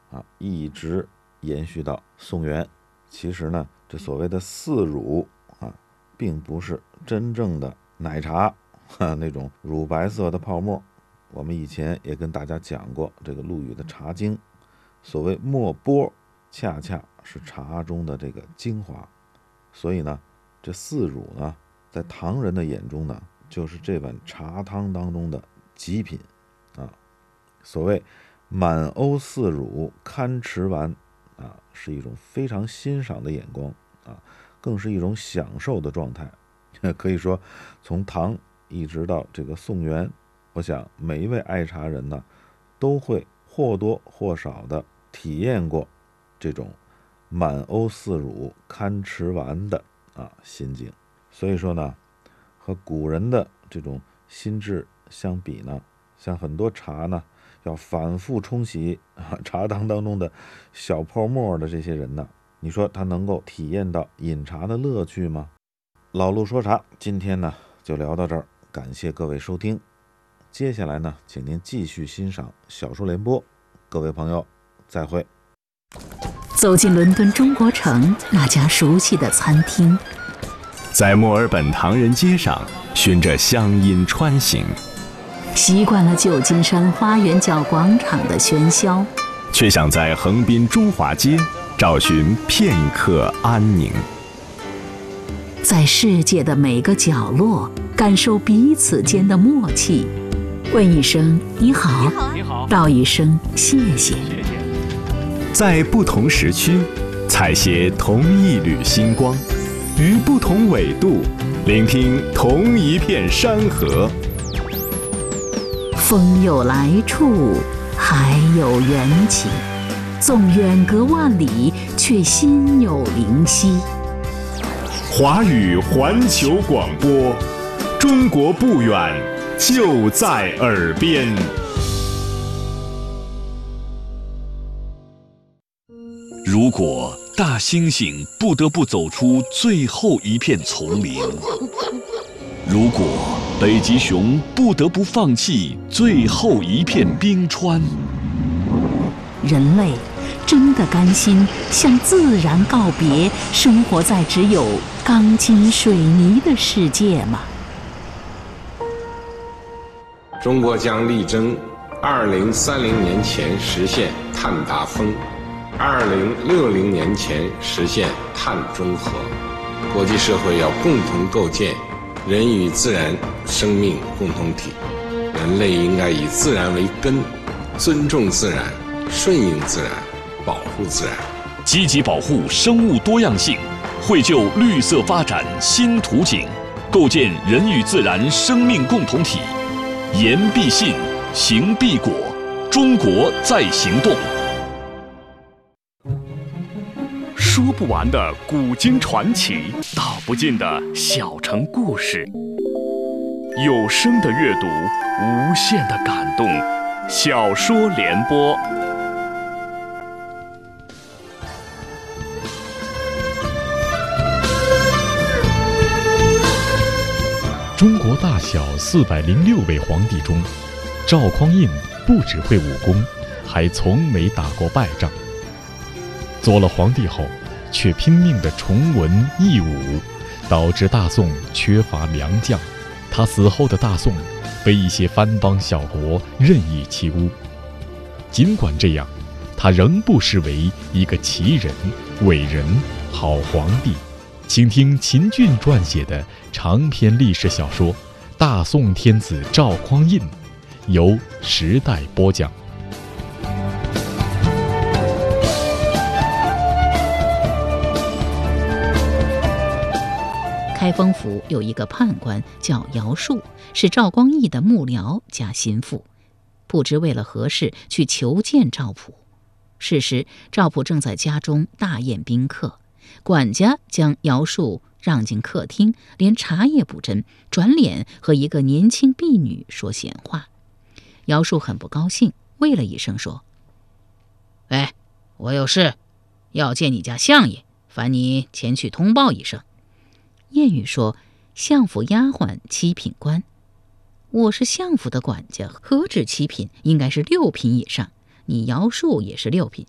一直延续到宋元。其实呢，这所谓的四乳并不是真正的奶茶那种乳白色的泡沫。我们以前也跟大家讲过这个陆羽的《茶经》，所谓墨波，恰恰是茶中的这个精华。所以呢，这四乳呢，在唐人的眼中呢，就是这碗茶汤当中的极品所谓满瓯四乳堪持完是一种非常欣赏的眼光更是一种享受的状态。可以说，从唐一直到这个宋元，我想每一位爱茶人呢，都会或多或少的体验过这种满瓯四乳堪持完的心境。所以说呢，和古人的这种心智相比呢，像很多茶呢要反复冲洗茶汤当中的小泡沫的这些人呢，你说他能够体验到饮茶的乐趣吗？老陆说茶今天呢就聊到这儿，感谢各位收听。接下来呢，请您继续欣赏小说联播。各位朋友，再会。 走进伦敦中国城那家熟悉的餐厅， 在墨尔本唐人街上循着乡音穿行， 习惯了旧金山花园角广场的喧嚣， 却想在横滨中华街找寻片刻安宁。 在世界的每个角落感受彼此间的默契，问一声你好，道一声谢谢。 在不同时区采撷同一缕星光，于不同纬度聆听同一片山河。 风有来处，海有缘起，纵远隔万里，却心有灵犀。 华语环球广播，中国不远，就在耳边。 如果大猩猩不得不走出最后一片丛林，如果北极熊不得不放弃最后一片冰川， 人类真的甘心向自然告别，生活在只有钢筋水泥的世界吗？ 中国将力争2030年前实现碳达峰，2060年前实现碳中和。国际社会要共同构建人与自然生命共同体，人类应该以自然为根，尊重自然，顺应自然，保护自然， 积极保护生物多样性，绘就绿色发展新图景，构建人与自然生命共同体。言必信，行必果，中国在行动。说不完的古今传奇，道不尽的小城故事，有声的阅读，无限的感动。小说联播。 中国大小406位皇帝中，赵匡胤不只会武功，还从没打过败仗。做了皇帝后，却拼命地崇文抑武，导致大宋缺乏良将。他死后的大宋被一些藩邦小国任意欺侮。尽管这样，他仍不失为一个奇人、伟人、好皇帝。请听秦俊撰写的长篇历史小说《大宋天子赵匡胤》，由时代播讲。 开封府有一个判官叫姚树，是赵光义的幕僚加心腹，不知为了何事去求见赵普。是时赵普正在家中大宴宾客，管家将姚树让进客厅，连茶也不斟，转脸和一个年轻婢女说闲话。姚树很不高兴，喂了一声说：“喂，我有事要见你家相爷，烦你前去通报一声。”谚语说：“相府丫鬟7品官。”我是相府的管家，何止7品，应该是6品以上。你姚树也是6品，